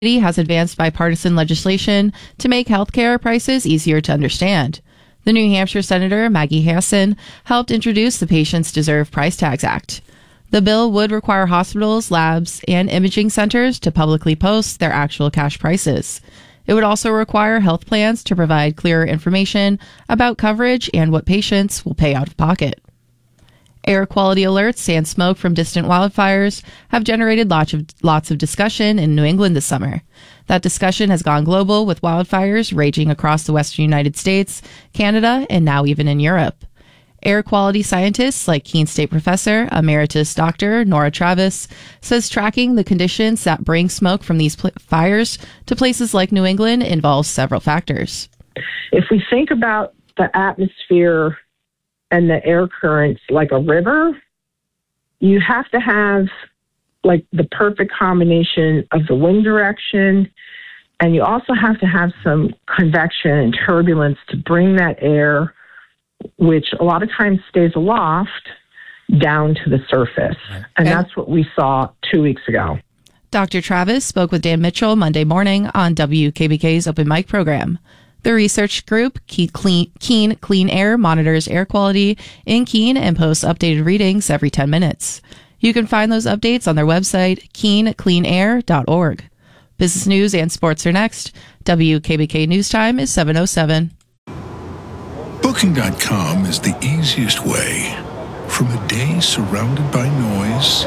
has advanced bipartisan legislation to make healthcare prices easier to understand. The New Hampshire Senator Maggie Hassan helped introduce the Patients Deserve Price Tags Act. The bill would require hospitals, labs, and imaging centers to publicly post their actual cash prices. It would also require health plans to provide clearer information about coverage and what patients will pay out of pocket. Air quality alerts and smoke from distant wildfires have generated lots of discussion in New England this summer. That discussion has gone global, with wildfires raging across the western United States, Canada, and now even in Europe. Air quality scientists like Keene State Professor Emeritus Dr. Nora Travis says tracking the conditions that bring smoke from these fires to places like New England involves several factors. If we think about the atmosphere and the air currents like a river, you have to have like the perfect combination of the wind direction, and you also have to have some convection and turbulence to bring that air, which a lot of times stays aloft, down to the surface. And that's what we saw 2 weeks ago. Dr. Travis spoke with Dan Mitchell Monday morning on WKBK's Open Mic program. The research group, Keene Clean Air, monitors air quality in Keene and posts updated readings every 10 minutes. You can find those updates on their website, keenecleanair.org. Business news and sports are next. WKBK News Time is 7:07. Booking.com is the easiest way from a day surrounded by noise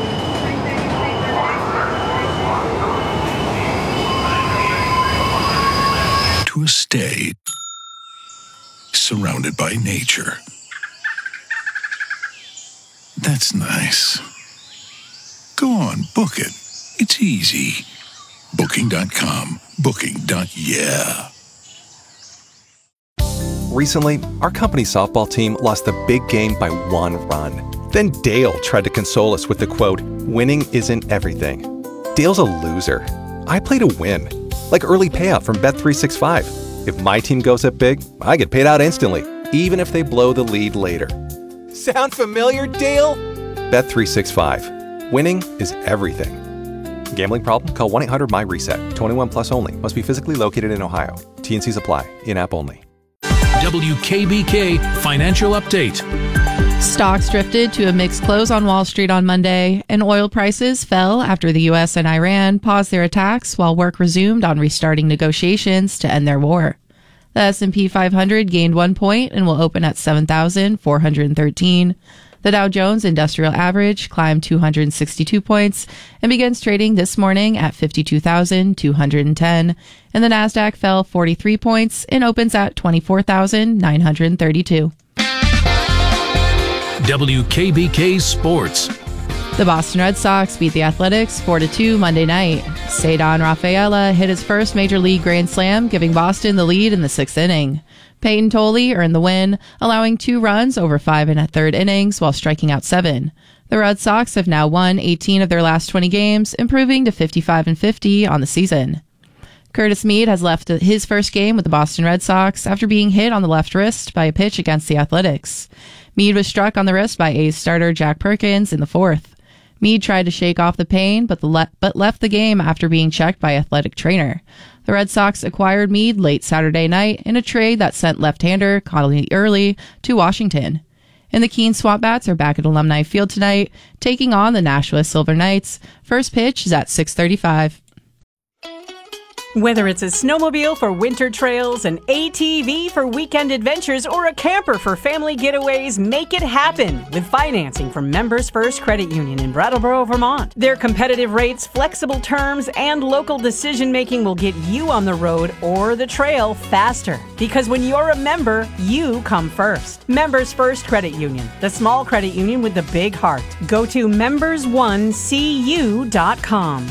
to a stay surrounded by nature. That's nice. Go on, book it. It's easy. Booking.com. Booking.yeah. Recently, our company softball team lost the big game by 1 run. Then Dale tried to console us with the quote, "Winning isn't everything." Dale's a loser. I play to win. Like early payout from Bet365. If my team goes up big, I get paid out instantly, even if they blow the lead later. Sound familiar, Dale? Bet365. Winning is everything. Gambling problem? Call 1-800-MY-RESET. 21 plus only. Must be physically located in Ohio. T&Cs apply. In-app only. WKBK Financial Update. Stocks drifted to a mixed close on Wall Street on Monday, and oil prices fell after the U.S. and Iran paused their attacks while work resumed on restarting negotiations to end their war. The S&P 500 gained 1 point and will open at 7,413. The Dow Jones Industrial Average climbed 262 points and begins trading this morning at 52,210. And the Nasdaq fell 43 points and opens at 24,932. WKBK Sports. The Boston Red Sox beat the Athletics 4-2 Monday night. Cedar Rafaela hit his first Major League Grand Slam, giving Boston the lead in the 6th inning. Peyton Tolley earned the win, allowing 2 runs over 5 1/3 innings while striking out 7. The Red Sox have now won 18 of their last 20 games, improving to 55-50 on the season. Curtis Mead has left his first game with the Boston Red Sox after being hit on the left wrist by a pitch against the Athletics. Mead was struck on the wrist by A's starter Jack Perkins in the 4th. Mead tried to shake off the pain, but left the game after being checked by Athletic trainer. The Red Sox acquired Mead late Saturday night in a trade that sent left-hander Conley Early to Washington. And the Keene Swamp Bats are back at Alumni Field tonight, taking on the Nashua Silver Knights. First pitch is at 6:35. Whether it's a snowmobile for winter trails, an ATV for weekend adventures, or a camper for family getaways, make it happen with financing from Members First Credit Union in Brattleboro, Vermont. Their competitive rates, flexible terms, and local decision-making will get you on the road or the trail faster. Because when you're a member, you come first. Members First Credit Union, the small credit union with the big heart. Go to members1cu.com.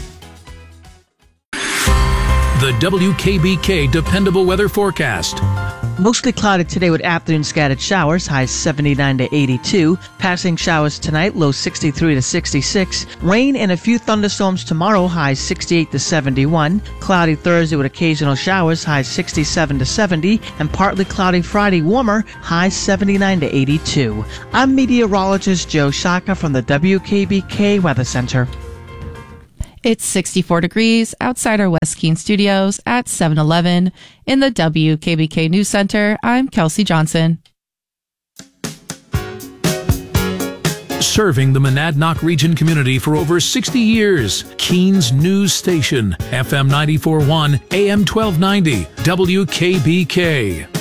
The WKBK Dependable Weather Forecast. Mostly cloudy today with afternoon scattered showers, highs 79 to 82. Passing showers tonight, low 63 to 66. Rain and a few thunderstorms tomorrow, highs 68 to 71. Cloudy Thursday with occasional showers, highs 67 to 70. And partly cloudy Friday, warmer, highs 79 to 82. I'm meteorologist Joe Shaka from the WKBK Weather Center. It's 64 degrees outside our West Keene studios at 7-Eleven. In the WKBK News Center, I'm Kelsey Johnson. Serving the Monadnock region community for over 60 years. Keene's News Station, FM 94.1, AM 1290, WKBK.